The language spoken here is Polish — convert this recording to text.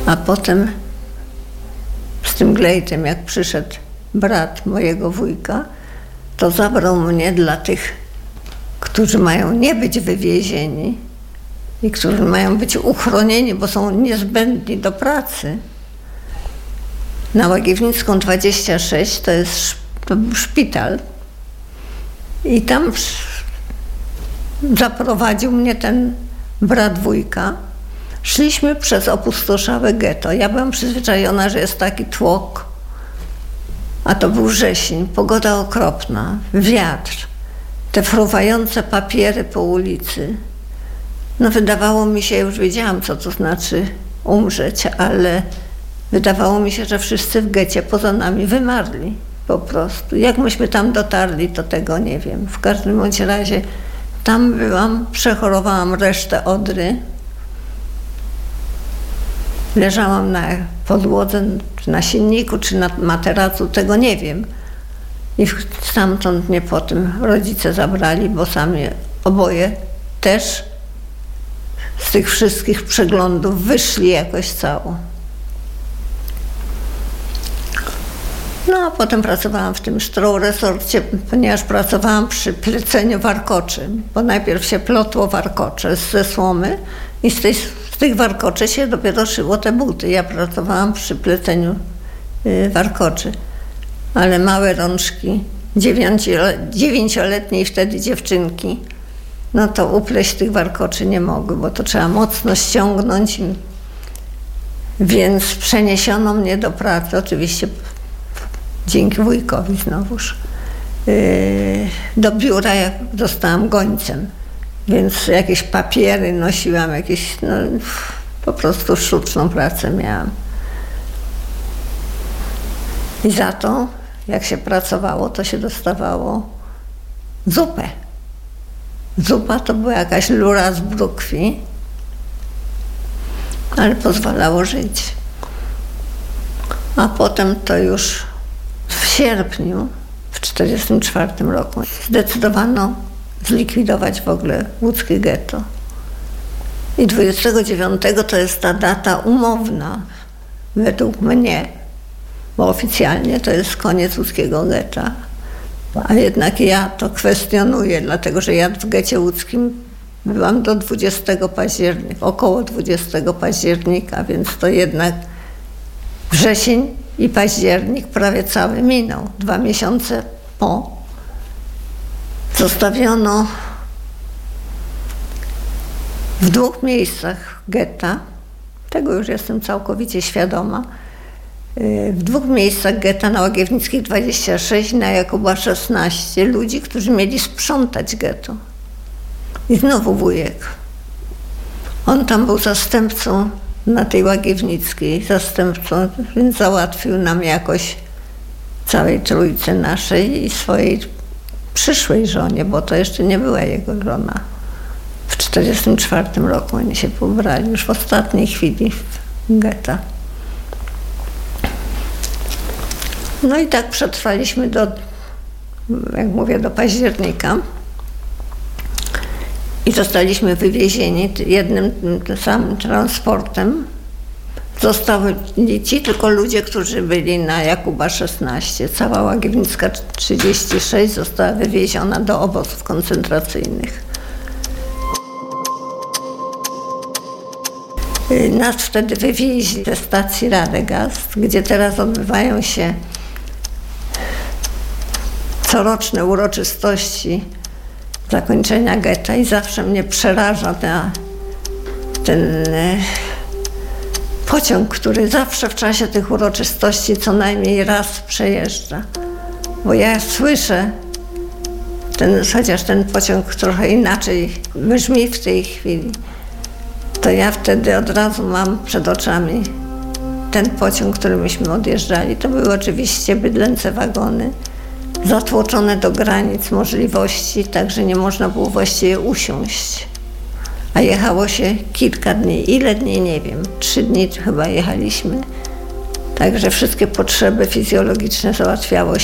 A potem z tym glejtem, jak przyszedł brat mojego wujka, to zabrał mnie dla tych, którzy mają nie być wywiezieni i którzy mają być uchronieni, bo są niezbędni do pracy. Na Łagiewnicką 26 to był szpital i tam zaprowadził mnie ten brat wujka. Szliśmy przez opustoszałe getto. Ja byłam przyzwyczajona, że jest taki tłok, a to był wrzesień, pogoda okropna, wiatr, te fruwające papiery po ulicy. No wydawało mi się, już wiedziałam, co to znaczy umrzeć, ale wydawało mi się, że wszyscy w getcie poza nami wymarli po prostu. Jak myśmy tam dotarli, to tego nie wiem. W każdym bądź razie tam byłam, przechorowałam resztę Odry. Leżałam na podłodze, czy na silniku, czy na materacu, tego nie wiem. I stamtąd mnie potem rodzice zabrali, bo sami oboje też z tych wszystkich przeglądów wyszli jakoś cało. No a potem pracowałam w tym Stroh-Resorcie, ponieważ pracowałam przy pleceniu warkoczy, bo najpierw się plotło warkocze ze słomy i z tych warkoczy się dopiero szyło te buty. Ja pracowałam przy pleceniu warkoczy, ale małe rączki, 9-letniej wtedy dziewczynki, no to upleść tych warkoczy nie mogły, bo to trzeba mocno ściągnąć, więc przeniesiono mnie do pracy, oczywiście dzięki wujkowi znowuż, do biura, jak zostałam gońcem, więc jakieś papiery nosiłam, jakieś, no, po prostu sztuczną pracę miałam. I za to, jak się pracowało, to się dostawało zupę. Zupa to była jakaś lura z brukwi, ale pozwalało żyć. A potem to już w sierpniu, w 1944 roku, zdecydowano zlikwidować w ogóle łódzkie getto. I 29 to jest ta data umowna, według mnie, bo oficjalnie to jest koniec łódzkiego getta. A jednak ja to kwestionuję, dlatego że ja w getcie łódzkim byłam do 20 października, około 20 października, więc to jednak wrzesień i październik prawie cały minął. 2 miesiące po zostawiono w 2 miejscach getta, tego już jestem całkowicie świadoma, w 2 miejscach getta, na Łagiewnickiej 26, na Jakuba 16, ludzi, którzy mieli sprzątać getto. I znowu wujek. On tam był zastępcą na tej Łagiewnickiej, zastępcą, więc załatwił nam jakoś całej trójce naszej i swojej przyszłej żonie, bo to jeszcze nie była jego żona. W 1944 roku oni się pobrali, już w ostatniej chwili getta. No i tak przetrwaliśmy do, jak mówię, do października. I zostaliśmy wywiezieni jednym tym samym transportem. Zostali ci tylko ludzie, którzy byli na Jakuba 16. Cała Łagiewnicka 36 została wywieziona do obozów koncentracyjnych. Nas wtedy wywieźli ze stacji Radegast, gdzie teraz odbywają się coroczne uroczystości zakończenia getta i zawsze mnie przeraża ten pociąg, który zawsze w czasie tych uroczystości co najmniej raz przejeżdża. Bo ja słyszę, chociaż ten pociąg trochę inaczej brzmi w tej chwili, to ja wtedy od razu mam przed oczami ten pociąg, który myśmy odjeżdżali. To były oczywiście bydlęce wagony, zatłoczone do granic możliwości, tak że nie można było właściwie usiąść. A jechało się kilka dni. Ile dni? Nie wiem. 3 dni chyba jechaliśmy. Także wszystkie potrzeby fizjologiczne załatwiało się